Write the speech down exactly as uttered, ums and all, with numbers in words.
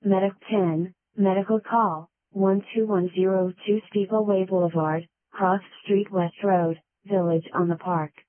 Medic ten, medical call, one two one zero two Steepleway Boulevard, Cross Street West Road, Village on the Park.